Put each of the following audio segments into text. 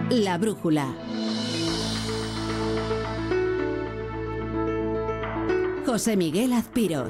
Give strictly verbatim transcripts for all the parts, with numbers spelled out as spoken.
La brújula. José Miguel Azpiroz.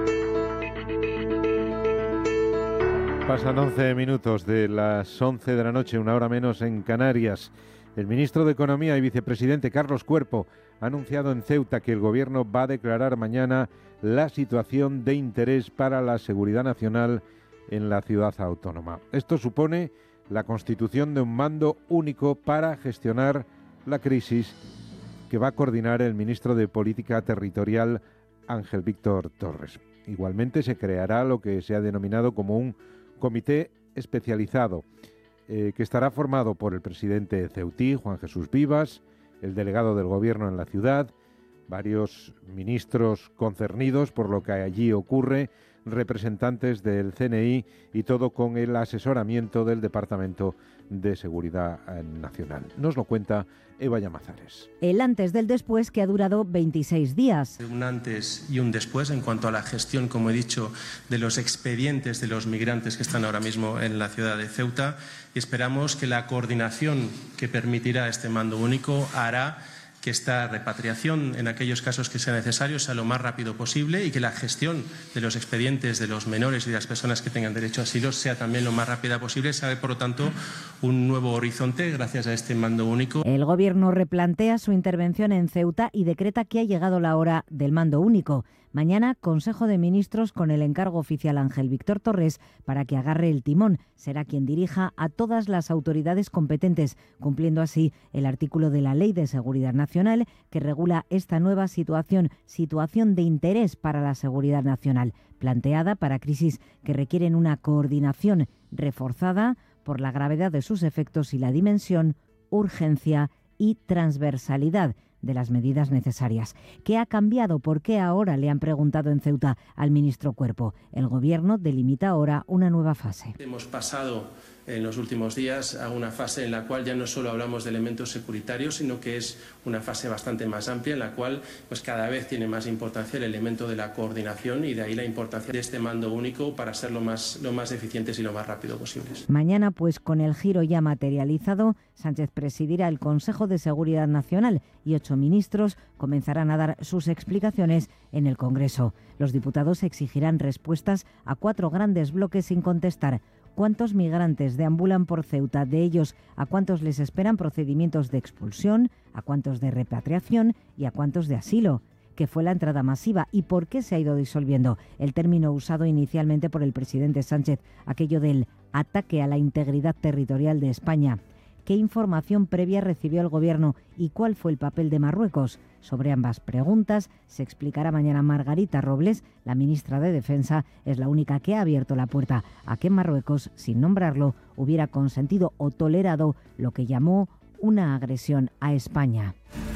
Pasan once minutos de las once de la noche, una hora menos en Canarias. El ministro de Economía y vicepresidente Carlos Cuerpo ha anunciado en Ceuta que el gobierno va a declarar mañana la situación de interés para la seguridad nacional en la ciudad autónoma. Esto supone la constitución de un mando único para gestionar la crisis que va a coordinar el ministro de Política Territorial Ángel Víctor Torres. Igualmente se creará lo que se ha denominado como un comité especializado eh, que estará formado por el presidente ceutí, Juan Jesús Vivas, el delegado del gobierno en la ciudad, varios ministros concernidos por lo que allí ocurre, representantes del C N I y todo con el asesoramiento del Departamento de Seguridad Nacional. Nos lo cuenta Eva Llamazares. El antes del después, que ha durado veintiséis días. Un antes y un después en cuanto a la gestión, como he dicho, de los expedientes de los migrantes que están ahora mismo en la ciudad de Ceuta, y esperamos que la coordinación que permitirá este mando único hará que esta repatriación, en aquellos casos que sea necesario, sea lo más rápido posible y que la gestión de los expedientes de los menores y de las personas que tengan derecho a asilo sea también lo más rápida posible. Se abre, por lo tanto, un nuevo horizonte gracias a este mando único. El Gobierno replantea su intervención en Ceuta y decreta que ha llegado la hora del mando único. Mañana, Consejo de Ministros con el encargo oficial Ángel Víctor Torres para que agarre el timón. Será quien dirija a todas las autoridades competentes, cumpliendo así el artículo de la Ley de Seguridad Nacional que regula esta nueva situación, situación de interés para la seguridad nacional, planteada para crisis que requieren una coordinación reforzada por la gravedad de sus efectos y la dimensión, urgencia y transversalidad de las medidas necesarias. ¿Qué ha cambiado? ¿Por qué ahora? Le han preguntado en Ceuta al ministro Cuerpo. El Gobierno delimita ahora una nueva fase. Hemos pasado en los últimos días a una fase en la cual ya no solo hablamos de elementos securitarios, sino que es una fase bastante más amplia en la cual pues cada vez tiene más importancia el elemento de la coordinación y de ahí la importancia de este mando único para ser lo más, lo más eficientes y lo más rápido posibles. Mañana, pues con el giro ya materializado, Sánchez presidirá el Consejo de Seguridad Nacional y ocho ministros comenzarán a dar sus explicaciones en el Congreso. Los diputados exigirán respuestas a cuatro grandes bloques sin contestar. ¿Cuántos migrantes deambulan por Ceuta? De ellos, ¿a cuántos les esperan procedimientos de expulsión? ¿A cuántos de repatriación? ¿Y a cuántos de asilo? ¿Qué fue la entrada masiva? ¿Y por qué se ha ido disolviendo? El término usado inicialmente por el presidente Sánchez, aquello del ataque a la integridad territorial de España. ¿Qué información previa recibió el Gobierno y cuál fue el papel de Marruecos? Sobre ambas preguntas se explicará mañana Margarita Robles, la ministra de Defensa. Es la única que ha abierto la puerta a que Marruecos, sin nombrarlo, hubiera consentido o tolerado lo que llamó una agresión a España.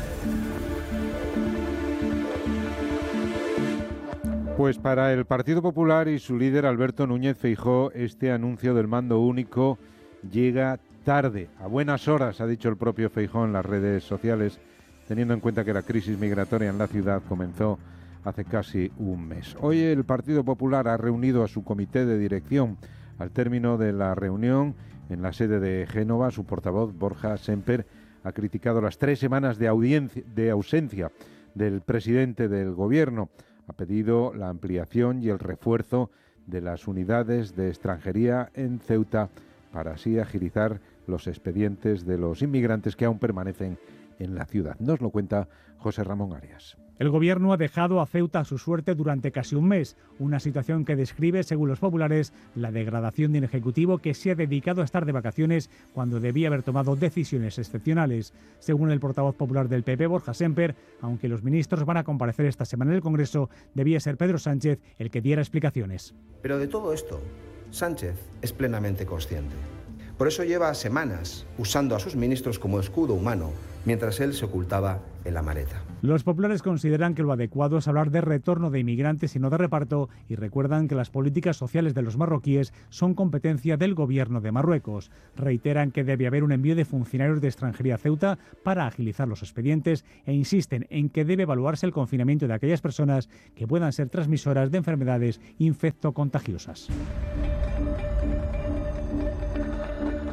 Pues para el Partido Popular y su líder Alberto Núñez Feijóo, este anuncio del mando único llega tarde, a buenas horas, ha dicho el propio Feijóo en las redes sociales, teniendo en cuenta que la crisis migratoria en la ciudad comenzó hace casi un mes. Hoy el Partido Popular ha reunido a su comité de dirección. Al término de la reunión, en la sede de Génova, su portavoz, Borja Semper, ha criticado las tres semanas de, audiencia, de ausencia del presidente del Gobierno. Ha pedido la ampliación y el refuerzo de las unidades de extranjería en Ceuta para así agilizar los expedientes de los inmigrantes que aún permanecen en la ciudad. Nos lo cuenta José Ramón Arias. El Gobierno ha dejado a Ceuta a su suerte durante casi un mes, una situación que describe, según los populares, la degradación de un Ejecutivo que se ha dedicado a estar de vacaciones cuando debía haber tomado decisiones excepcionales. Según el portavoz popular del P P, Borja Semper, aunque los ministros van a comparecer esta semana en el Congreso, debía ser Pedro Sánchez el que diera explicaciones. Pero de todo esto, Sánchez es plenamente consciente. Por eso lleva semanas usando a sus ministros como escudo humano, mientras él se ocultaba en la maleta. Los populares consideran que lo adecuado es hablar de retorno de inmigrantes y no de reparto, y recuerdan que las políticas sociales de los marroquíes son competencia del Gobierno de Marruecos. Reiteran que debe haber un envío de funcionarios de extranjería a Ceuta para agilizar los expedientes e insisten en que debe evaluarse el confinamiento de aquellas personas que puedan ser transmisoras de enfermedades infectocontagiosas.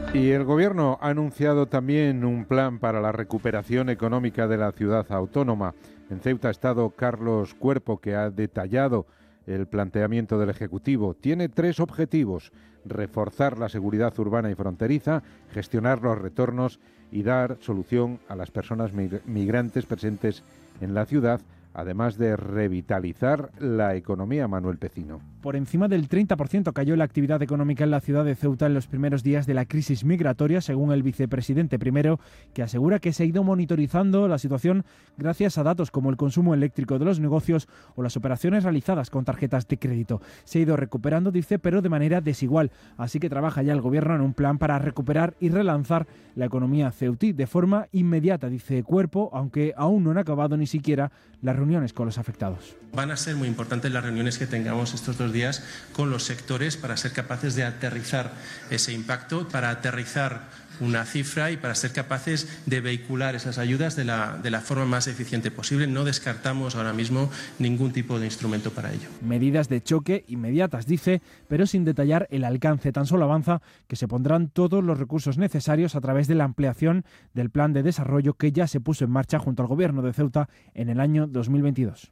Y el Gobierno ha anunciado también un plan para la recuperación económica de la ciudad autónoma. En Ceuta ha estado Carlos Cuerpo, que ha detallado el planteamiento del Ejecutivo. Tiene tres objetivos: reforzar la seguridad urbana y fronteriza, gestionar los retornos y dar solución a las personas migrantes presentes en la ciudad, además de revitalizar la economía. Manuel Pecino. Por encima del treinta por ciento cayó la actividad económica en la ciudad de Ceuta en los primeros días de la crisis migratoria, según el vicepresidente primero, que asegura que se ha ido monitorizando la situación gracias a datos como el consumo eléctrico de los negocios o las operaciones realizadas con tarjetas de crédito. Se ha ido recuperando, dice, pero de manera desigual. Así que trabaja ya el Gobierno en un plan para recuperar y relanzar la economía ceutí de forma inmediata, dice Cuerpo, aunque aún no han acabado ni siquiera las reuniones con los afectados. Van a ser muy importantes las reuniones que tengamos estos dos días con los sectores para ser capaces de aterrizar ese impacto, para aterrizar una cifra y para ser capaces de vehicular esas ayudas de la, de la forma más eficiente posible. No descartamos ahora mismo ningún tipo de instrumento para ello. Medidas de choque inmediatas, dice, pero sin detallar el alcance. Tan solo avanza que se pondrán todos los recursos necesarios a través de la ampliación del plan de desarrollo que ya se puso en marcha junto al Gobierno de Ceuta en el año dos mil veintidós.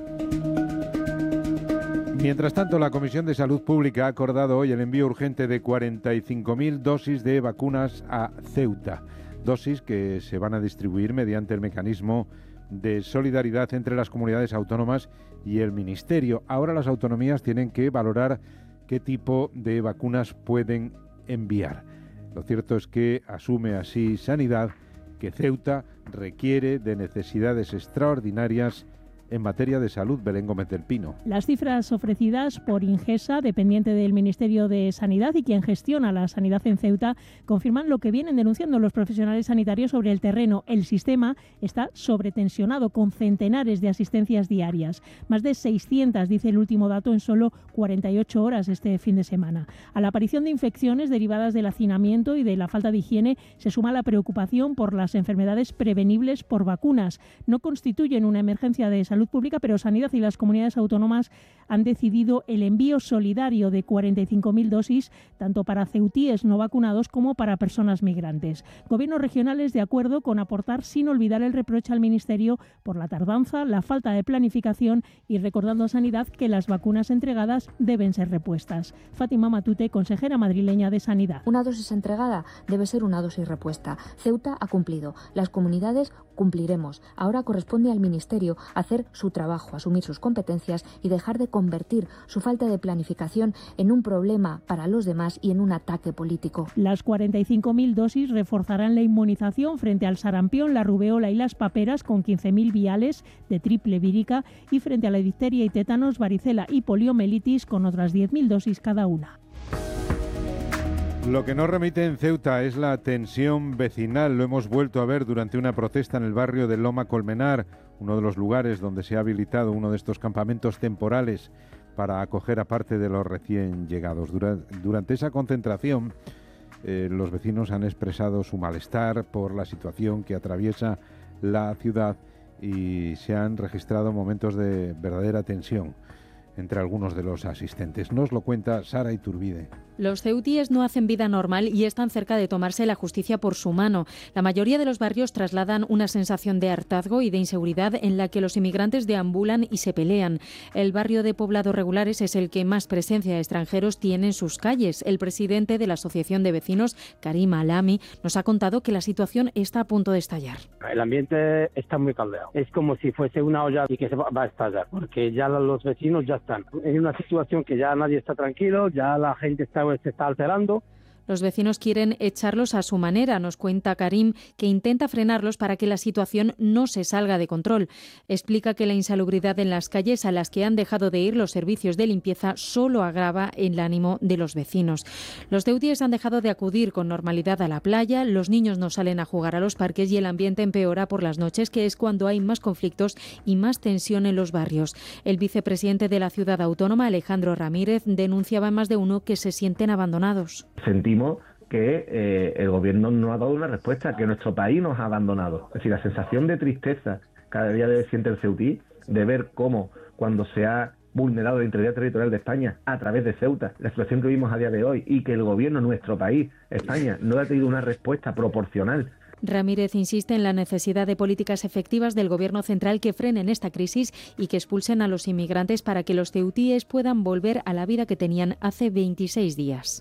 Mientras tanto, la Comisión de Salud Pública ha acordado hoy el envío urgente de cuarenta y cinco mil dosis de vacunas a Ceuta. Dosis que se van a distribuir mediante el mecanismo de solidaridad entre las comunidades autónomas y el Ministerio. Ahora las autonomías tienen que valorar qué tipo de vacunas pueden enviar. Lo cierto es que asume así Sanidad que Ceuta requiere de necesidades extraordinarias en materia de salud. Belén Gómez del Pino. Las cifras ofrecidas por Ingesa, dependiente del Ministerio de Sanidad y quien gestiona la sanidad en Ceuta, confirman lo que vienen denunciando los profesionales sanitarios sobre el terreno. El sistema está sobretensionado, con centenares de asistencias diarias. Más de seiscientas, dice el último dato, en solo cuarenta y ocho horas este fin de semana. A la aparición de infecciones derivadas del hacinamiento y de la falta de higiene se suma la preocupación por las enfermedades prevenibles por vacunas. No constituyen una emergencia de salud Salud Pública, pero Sanidad y las comunidades autónomas han decidido el envío solidario de cuarenta y cinco mil dosis, tanto para ceutíes no vacunados como para personas migrantes. Gobiernos regionales de acuerdo con aportar, sin olvidar el reproche al Ministerio por la tardanza, la falta de planificación y recordando a Sanidad que las vacunas entregadas deben ser repuestas. Fátima Matute, consejera madrileña de Sanidad. Una dosis entregada debe ser una dosis repuesta. Ceuta ha cumplido, las comunidades cumpliremos. Ahora corresponde al Ministerio hacer su trabajo, asumir sus competencias y dejar de convertir su falta de planificación en un problema para los demás y en un ataque político. Las cuarenta y cinco mil dosis reforzarán la inmunización frente al sarampión, la rubeola y las paperas con quince mil viales de triple vírica y frente a la difteria y tétanos, varicela y poliomielitis con otras diez mil dosis cada una. Lo que no remite en Ceuta es la tensión vecinal. Lo hemos vuelto a ver durante una protesta en el barrio de Loma Colmenar, uno de los lugares donde se ha habilitado uno de estos campamentos temporales para acoger a parte de los recién llegados. Durante, durante esa concentración, eh, los vecinos han expresado su malestar por la situación que atraviesa la ciudad y se han registrado momentos de verdadera tensión entre algunos de los asistentes. Nos lo cuenta Sara Iturbide. Los ceutíes no hacen vida normal y están cerca de tomarse la justicia por su mano. La mayoría de los barrios trasladan una sensación de hartazgo y de inseguridad en la que los inmigrantes deambulan y se pelean. El barrio de poblados regulares es el que más presencia de extranjeros tiene en sus calles. El presidente de la Asociación de Vecinos, Karim Alami, nos ha contado que la situación está a punto de estallar. El ambiente está muy caldeado. Es como si fuese una olla y que se va a estallar, porque ya los vecinos ya están en una situación que ya nadie está tranquilo, ya la gente está se está alterando. Los vecinos quieren echarlos a su manera, nos cuenta Karim, que intenta frenarlos para que la situación no se salga de control. Explica que la insalubridad en las calles a las que han dejado de ir los servicios de limpieza solo agrava el ánimo de los vecinos. Los ceutíes han dejado de acudir con normalidad a la playa, los niños no salen a jugar a los parques y el ambiente empeora por las noches, que es cuando hay más conflictos y más tensión en los barrios. El vicepresidente de la ciudad autónoma, Alejandro Ramírez, denunciaba en más de uno que se sienten abandonados. Sentimos que eh, el gobierno no ha dado una respuesta, que nuestro país nos ha abandonado. Es decir, la sensación de tristeza cada día de siente el ceutí, de ver cómo cuando se ha vulnerado la integridad territorial de España a través de Ceuta, la situación que vimos a día de hoy, y que el gobierno, nuestro país, España, no ha tenido una respuesta proporcional. Ramírez insiste en la necesidad de políticas efectivas del Gobierno central que frenen esta crisis y que expulsen a los inmigrantes para que los ceutíes puedan volver a la vida que tenían hace veintiséis días.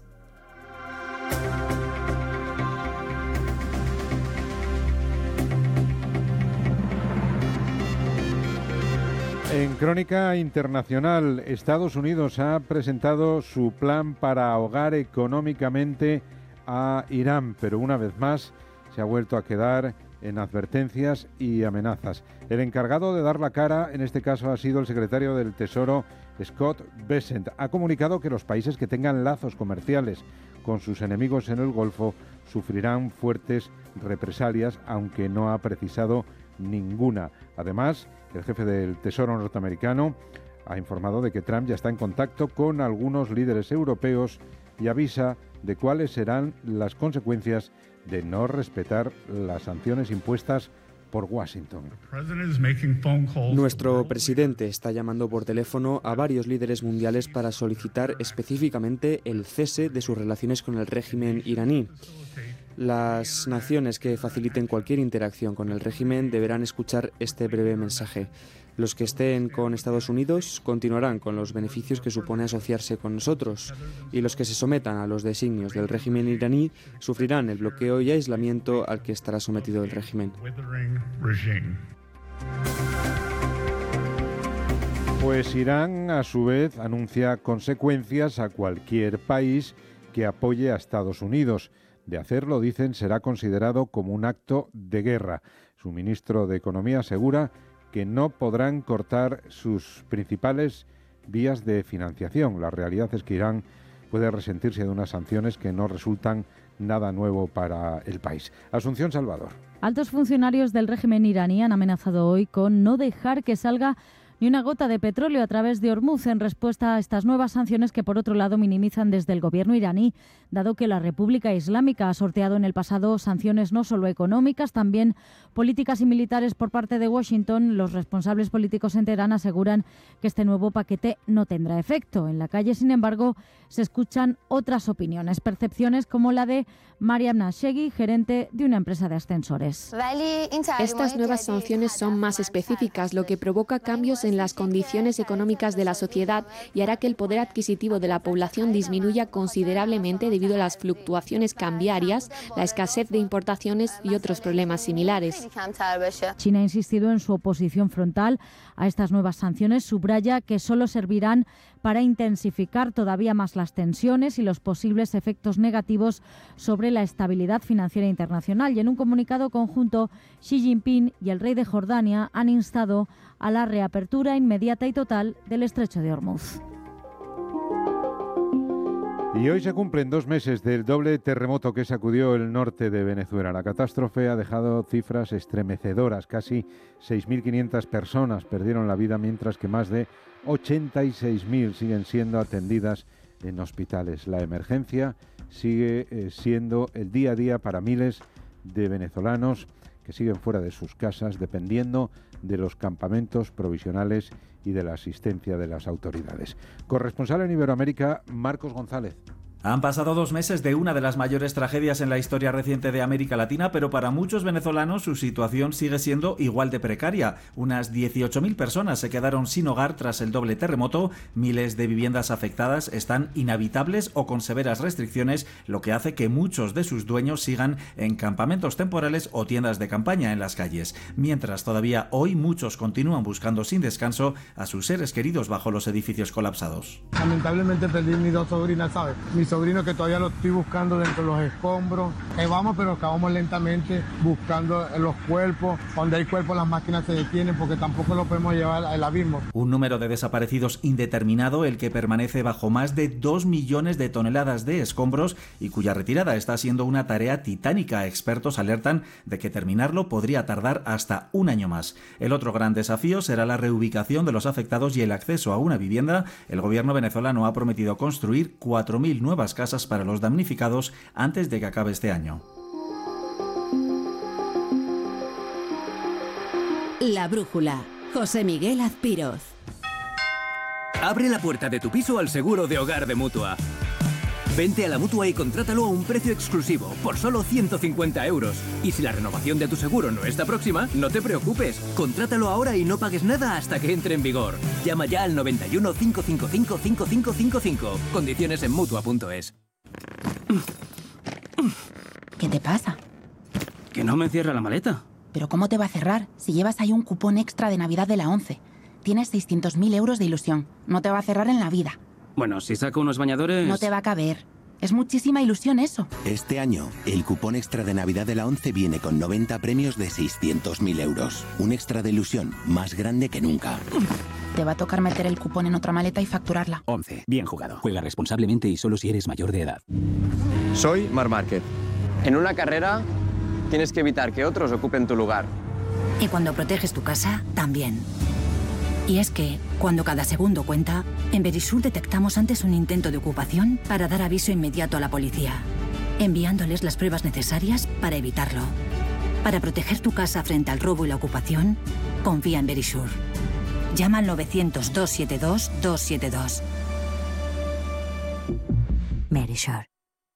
En crónica internacional, Estados Unidos ha presentado su plan para ahogar económicamente a Irán, pero una vez más se ha vuelto a quedar en advertencias y amenazas. El encargado de dar la cara, en este caso, ha sido el secretario del Tesoro, Scott Bessent. Ha comunicado que los países que tengan lazos comerciales con sus enemigos en el Golfo sufrirán fuertes represalias, aunque no ha precisado ninguna. Además, el jefe del Tesoro norteamericano ha informado de que Trump ya está en contacto con algunos líderes europeos y avisa de cuáles serán las consecuencias de no respetar las sanciones impuestas por Washington. Nuestro presidente está llamando por teléfono a varios líderes mundiales para solicitar específicamente el cese de sus relaciones con el régimen iraní. Las naciones que faciliten cualquier interacción con el régimen deberán escuchar este breve mensaje. Los que estén con Estados Unidos continuarán con los beneficios que supone asociarse con nosotros, y los que se sometan a los designios del régimen iraní sufrirán el bloqueo y aislamiento al que estará sometido el régimen. Pues Irán, a su vez, anuncia consecuencias a cualquier país que apoye a Estados Unidos. De hacerlo, dicen, será considerado como un acto de guerra. Su ministro de Economía asegura que no podrán cortar sus principales vías de financiación. La realidad es que Irán puede resentirse de unas sanciones que no resultan nada nuevo para el país. Asunción Salvador. Altos funcionarios del régimen iraní han amenazado hoy con no dejar que salga ni una gota de petróleo a través de Hormuz en respuesta a estas nuevas sanciones que, por otro lado, minimizan desde el gobierno iraní, dado que la República Islámica ha sorteado en el pasado sanciones no solo económicas, también políticas y militares por parte de Washington. Los responsables políticos en Teherán aseguran que este nuevo paquete no tendrá efecto. En la calle, sin embargo, se escuchan otras opiniones, percepciones como la de Mariam Nasheghi, gerente de una empresa de ascensores. Estas nuevas sanciones son más específicas, lo que provoca cambios en las condiciones económicas de la sociedad y hará que el poder adquisitivo de la población disminuya considerablemente debido a las fluctuaciones cambiarias, la escasez de importaciones y otros problemas similares. China ha insistido en su oposición frontal a estas nuevas sanciones, subraya que solo servirán para intensificar todavía más las tensiones y los posibles efectos negativos sobre la estabilidad financiera internacional. Y en un comunicado conjunto, Xi Jinping y el rey de Jordania han instado a la reapertura inmediata y total del estrecho de Hormuz. Y hoy se cumplen dos meses del doble terremoto que sacudió el norte de Venezuela. La catástrofe ha dejado cifras estremecedoras. Casi seis mil quinientas personas perdieron la vida, mientras que más de ochenta y seis mil siguen siendo atendidas en hospitales. La emergencia sigue eh, siendo el día a día para miles de venezolanos que siguen fuera de sus casas, dependiendo de los campamentos provisionales y de la asistencia de las autoridades. Corresponsal en Iberoamérica, Marcos González. Han pasado dos meses de una de las mayores tragedias en la historia reciente de América Latina, pero para muchos venezolanos su situación sigue siendo igual de precaria. Unas dieciocho mil personas se quedaron sin hogar tras el doble terremoto, miles de viviendas afectadas están inhabitables o con severas restricciones, lo que hace que muchos de sus dueños sigan en campamentos temporales o tiendas de campaña en las calles. Mientras todavía hoy muchos continúan buscando sin descanso a sus seres queridos bajo los edificios colapsados. Lamentablemente perdí mis dos sobrinas, ¿sabes? Mis sobrino que todavía lo estoy buscando dentro de los escombros. Eh, vamos, pero acabamos lentamente buscando los cuerpos. Donde hay cuerpos las máquinas se detienen porque tampoco lo podemos llevar al abismo. Un número de desaparecidos indeterminado, el que permanece bajo más de dos millones de toneladas de escombros y cuya retirada está siendo una tarea titánica. Expertos alertan de que terminarlo podría tardar hasta un año más. El otro gran desafío será la reubicación de los afectados y el acceso a una vivienda. El gobierno venezolano ha prometido construir cuatro mil nuevas casas para los damnificados antes de que acabe este año. La brújula, José Miguel Azpiroz. Abre la puerta de tu piso al seguro de hogar de Mutua. Vente a la Mutua y contrátalo a un precio exclusivo, por solo ciento cincuenta euros. Y si la renovación de tu seguro no está próxima, no te preocupes. Contrátalo ahora y no pagues nada hasta que entre en vigor. Llama ya al noventa y uno, cinco cinco cinco, cinco cinco cinco cinco. Condiciones en Mutua punto es. ¿Qué te pasa? Que no me cierra la maleta. ¿Pero cómo te va a cerrar si llevas ahí un cupón extra de Navidad de la ONCE? Tienes seiscientos mil euros de ilusión. No te va a cerrar en la vida. Bueno, si saco unos bañadores... No te va a caber. Es muchísima ilusión eso. Este año, el cupón extra de Navidad de la ONCE viene con noventa premios de seiscientos mil euros. Un extra de ilusión más grande que nunca. Te va a tocar meter el cupón en otra maleta y facturarla. ONCE. Bien jugado. Juega responsablemente y solo si eres mayor de edad. Soy Marc Márquez. En una carrera tienes que evitar que otros ocupen tu lugar. Y cuando proteges tu casa, también. Y es que, cuando cada segundo cuenta, en Verisur detectamos antes un intento de ocupación para dar aviso inmediato a la policía, enviándoles las pruebas necesarias para evitarlo. Para proteger tu casa frente al robo y la ocupación, confía en Verisur. Llama al novecientos, doscientos setenta y dos, doscientos setenta y dos. Verisur.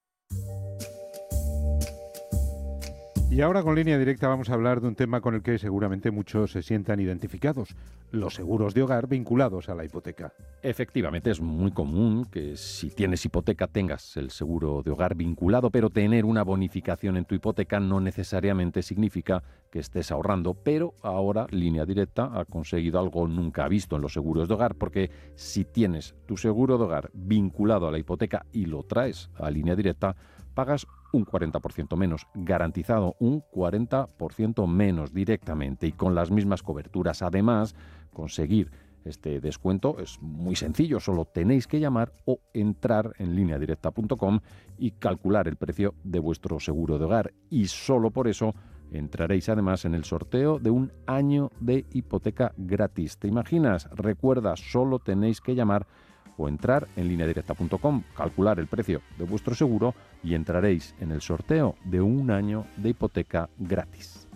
Y ahora con Línea Directa vamos a hablar de un tema con el que seguramente muchos se sientan identificados, los seguros de hogar vinculados a la hipoteca. Efectivamente, es muy común que si tienes hipoteca tengas el seguro de hogar vinculado, pero tener una bonificación en tu hipoteca no necesariamente significa que estés ahorrando, pero ahora Línea Directa ha conseguido algo nunca visto en los seguros de hogar, porque si tienes tu seguro de hogar vinculado a la hipoteca y lo traes a Línea Directa, pagas un cuarenta por ciento menos, garantizado un cuarenta por ciento menos directamente y con las mismas coberturas. Además, conseguir este descuento es muy sencillo, solo tenéis que llamar o entrar en línea directa punto com y calcular el precio de vuestro seguro de hogar. Y solo por eso entraréis además en el sorteo de un año de hipoteca gratis. ¿Te imaginas? Recuerda, solo tenéis que llamar o entrar en línea directa punto com, calcular el precio de vuestro seguro y entraréis en el sorteo de un año de hipoteca gratis.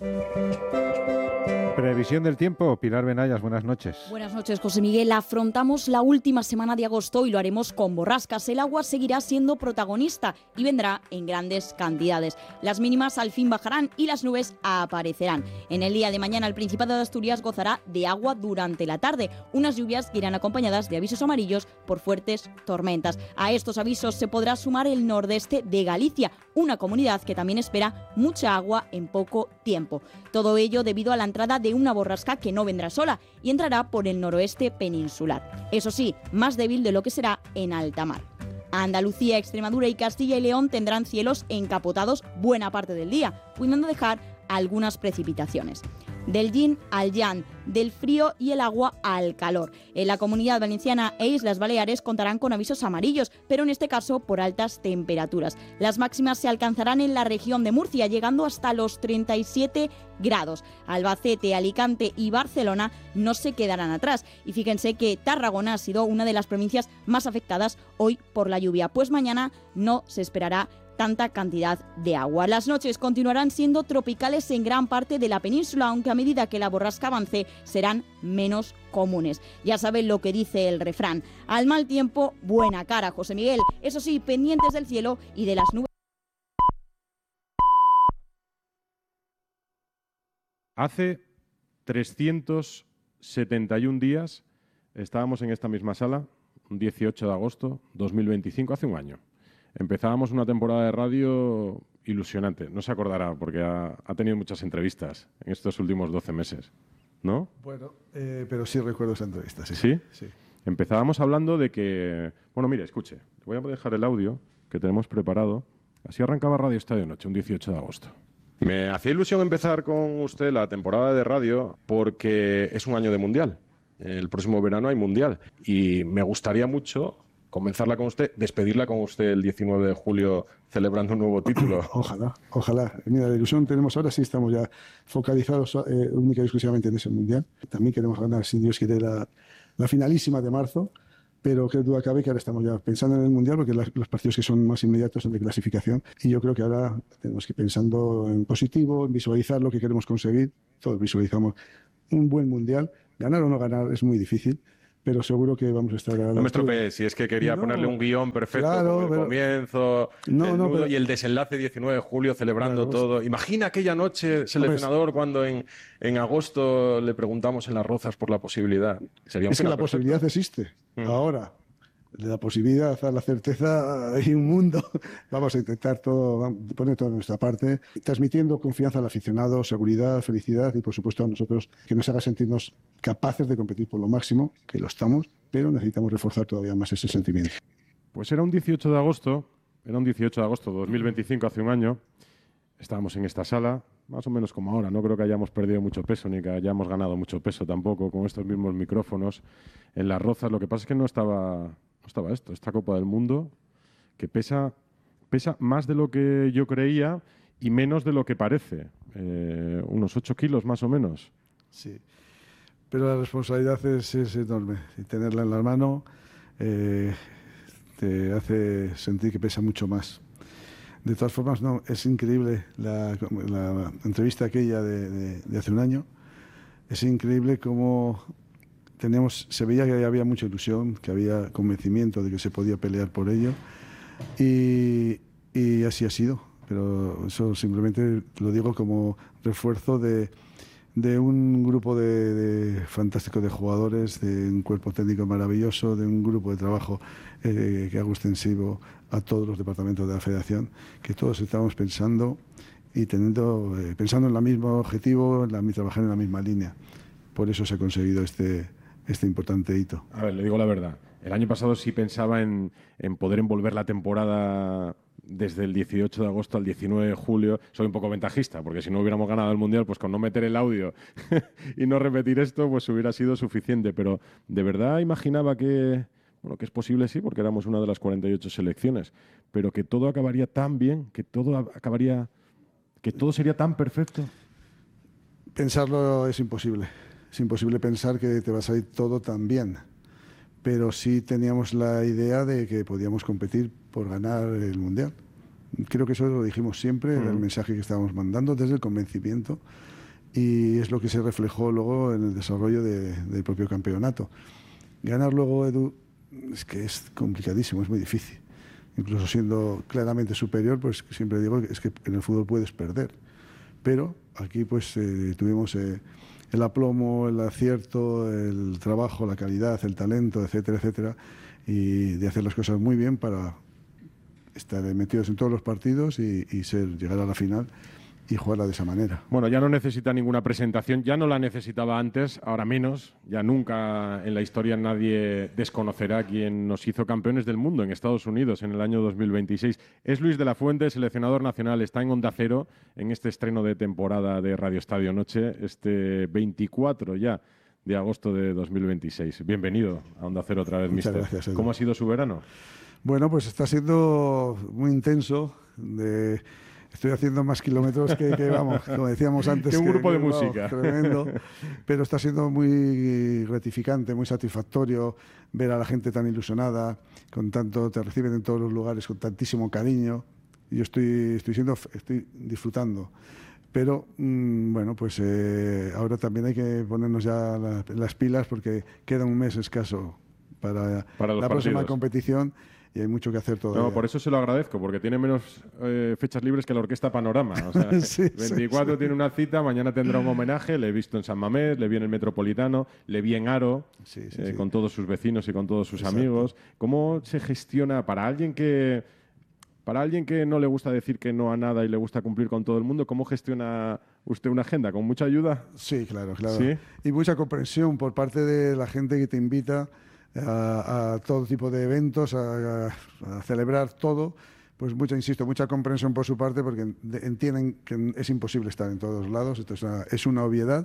Previsión del tiempo, Pilar Benayas, buenas noches. Buenas noches, José Miguel. Afrontamos la última semana de agosto y lo haremos con borrascas. El agua seguirá siendo protagonista y vendrá en grandes cantidades. Las mínimas al fin bajarán y las nubes aparecerán. En el día de mañana el Principado de Asturias gozará de agua durante la tarde. Unas lluvias que irán acompañadas de avisos amarillos por fuertes tormentas. A estos avisos se podrá sumar el nordeste de Galicia, una comunidad que también espera mucha agua en poco tiempo. Todo ello debido a la entrada de una borrasca que no vendrá sola y entrará por el noroeste peninsular. Eso sí, más débil de lo que será en alta mar. Andalucía, Extremadura y Castilla y León tendrán cielos encapotados buena parte del día, pudiendo dejar algunas precipitaciones. Del yin al yang, del frío y el agua al calor. En la Comunidad Valenciana e Islas Baleares contarán con avisos amarillos, pero en este caso por altas temperaturas. Las máximas se alcanzarán en la región de Murcia, llegando hasta los treinta y siete grados. Albacete, Alicante y Barcelona no se quedarán atrás. Y fíjense que Tarragona ha sido una de las provincias más afectadas hoy por la lluvia, pues mañana no se esperará tanta cantidad de agua. Las noches continuarán siendo tropicales en gran parte de la península, aunque a medida que la borrasca avance serán menos comunes. Ya saben lo que dice el refrán: al mal tiempo, buena cara, José Miguel. Eso sí, pendientes del cielo y de las nubes. Hace trescientos setenta y un días estábamos en esta misma sala, un dieciocho de agosto de dos mil veinticinco, hace un año. Empezábamos una temporada de radio ilusionante. No se acordará porque ha, ha tenido muchas entrevistas en estos últimos doce meses, ¿no? Bueno, eh, pero sí recuerdo esa entrevista, sí. ¿Sí? Sí. Empezábamos hablando de que... Bueno, mire, escuche, le voy a dejar el audio que tenemos preparado. Así arrancaba Radio Estadio Noche, un dieciocho de agosto. Me hacía ilusión empezar con usted la temporada de radio porque es un año de Mundial. El próximo verano hay Mundial y me gustaría mucho comenzarla con usted, despedirla con usted el diecinueve de julio celebrando un nuevo título. Ojalá, ojalá. Mira, la ilusión tenemos ahora, sí estamos ya focalizados eh, única y exclusivamente en ese Mundial. También queremos ganar, sin Dios quiere, la, la finalísima de marzo, pero que duda cabe que ahora estamos ya pensando en el Mundial porque la, los partidos que son más inmediatos son de clasificación y yo creo que ahora tenemos que ir pensando en positivo, en visualizar lo que queremos conseguir. Todos visualizamos un buen Mundial. Ganar o no ganar es muy difícil, pero seguro que vamos a estar a la No me altura. estropees, si es que quería No, ponerle un guión perfecto, claro, con el pero- comienzo, No, el no, nudo pero- y el desenlace diecinueve de julio celebrando Claro, todo. Imagina aquella noche, seleccionador, cuando en, en agosto le preguntamos en Las Rozas por la posibilidad. Sería un Es que la final perfecto. posibilidad existe. Mm. Ahora, de la posibilidad a la certeza hay un mundo. Vamos a intentar todo, vamos a poner todo de nuestra parte, transmitiendo confianza al aficionado, seguridad, felicidad y, por supuesto, a nosotros, que nos haga sentirnos capaces de competir por lo máximo, que lo estamos, pero necesitamos reforzar todavía más ese sentimiento. Pues era un dieciocho de agosto, era un dieciocho de agosto de dos mil veinticinco, hace un año. Estábamos en esta sala, más o menos como ahora. No creo que hayamos perdido mucho peso ni que hayamos ganado mucho peso tampoco con estos mismos micrófonos en Las Rozas. Lo que pasa es que no estaba, no estaba esto, esta Copa del Mundo, que pesa, pesa más de lo que yo creía y menos de lo que parece. Eh, unos ocho kilos más o menos. Sí, pero la responsabilidad es, es enorme. Y tenerla en la mano eh, te hace sentir que pesa mucho más. De todas formas, no, es increíble la, la entrevista aquella de, de, de hace un año. Es increíble cómo teníamos, se veía que había mucha ilusión, que había convencimiento de que se podía pelear por ello. Y, y así ha sido. Pero eso simplemente lo digo como refuerzo de, de un grupo de, de fantástico de jugadores, de un cuerpo técnico maravilloso, de un grupo de trabajo eh, que hago extensivo a todos los departamentos de la Federación, que todos estamos pensando y teniendo, eh, pensando en el mismo objetivo, en la, trabajar en la misma línea. Por eso se ha conseguido este, este importante hito. A ver, le digo la verdad. El año pasado sí pensaba en, en poder envolver la temporada desde el dieciocho de agosto al diecinueve de julio. Soy un poco ventajista, porque si no hubiéramos ganado el Mundial, pues con no meter el audio y no repetir esto, pues hubiera sido suficiente. Pero de verdad imaginaba que, bueno, que es posible, sí, porque éramos una de las cuarenta y ocho selecciones, pero que todo acabaría tan bien, que todo acabaría, que todo sería tan perfecto. Pensarlo es imposible. Es imposible pensar que te va a salir todo tan bien. Pero sí teníamos la idea de que podíamos competir por ganar el Mundial. Creo que eso lo dijimos siempre, era el mensaje que estábamos mandando desde el convencimiento, y es lo que se reflejó luego en el desarrollo de, del propio campeonato. Ganar luego, Edu, es que es complicadísimo, es muy difícil. Incluso siendo claramente superior, pues siempre digo que es que en el fútbol puedes perder. Pero aquí pues eh, tuvimos eh, el aplomo, el acierto, el trabajo, la calidad, el talento, etcétera, etcétera, y de hacer las cosas muy bien para estar metidos en todos los partidos y, y ser, llegar a la final y jugarla de esa manera. Bueno, ya no necesita ninguna presentación, ya no la necesitaba antes, ahora menos. Ya nunca en la historia nadie desconocerá quién nos hizo campeones del mundo en Estados Unidos en el año dos mil veintiséis. Es Luis de la Fuente, seleccionador nacional, está en Onda Cero en este estreno de temporada de Radio Estadio Noche, este veinticuatro ya de agosto de dos mil veintiséis. Bienvenido a Onda Cero otra vez, Muchas mister. gracias, Edu. ¿Cómo ha sido su verano? Bueno, pues está siendo muy intenso. De... Estoy haciendo más kilómetros que, que vamos, como decíamos antes. Que un que, grupo de que, vamos, música. Tremendo. Pero está siendo muy gratificante, muy satisfactorio ver a la gente tan ilusionada, con tanto, te reciben en todos los lugares con tantísimo cariño. Y yo estoy, estoy, siendo, estoy disfrutando. Pero, mmm, bueno, pues eh, ahora también hay que ponernos ya la, las pilas porque queda un mes escaso para, Para los la próxima partidos. competición. Y hay mucho que hacer todavía. No, por eso se lo agradezco, porque tiene menos eh, fechas libres que la Orquesta Panorama. O sea, Sí, veinticuatro sí, sí. tiene una cita, mañana tendrá un homenaje, le he visto en San Mamés, le vi en el Metropolitano, le vi en Aro, Sí, sí, eh, sí. con todos sus vecinos y con todos sus Exacto. amigos. ¿Cómo se gestiona para alguien que para alguien que no le gusta decir que no a nada y le gusta cumplir con todo el mundo? ¿Cómo gestiona usted una agenda? ¿Con mucha ayuda? Sí, claro, claro. ¿Sí? Y mucha comprensión por parte de la gente que te invita a, a todo tipo de eventos, a, a- a celebrar todo. Pues mucha, insisto, mucha comprensión por su parte porque de- entienden que es imposible estar en todos lados. Esto es una, es una obviedad,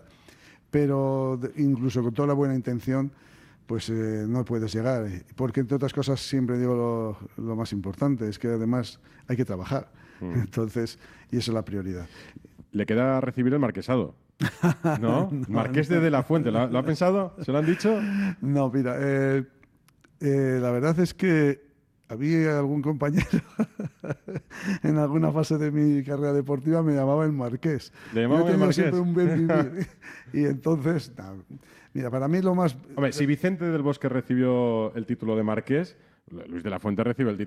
pero de- incluso con toda la buena intención, pues eh, no puedes llegar. Porque, entre otras cosas, siempre digo lo, lo más importante, es que además hay que trabajar. Mm. Entonces, y esa es la prioridad. Le queda recibir el marquesado. ¿No? No, Marqués no. de De la Fuente. ¿Lo, ha- lo ha pensado? ¿Se lo han dicho? No, mira, eh, eh, la verdad es que Había algún compañero en alguna fase de mi carrera deportiva me llamaba el Marqués. ¿Le llamaba Yo el tenía Marqués? siempre un buen vivir. Y entonces, no, mira, para mí lo más... Hombre, si Vicente del Bosque recibió el título de Marqués, Luis de la Fuente recibe el título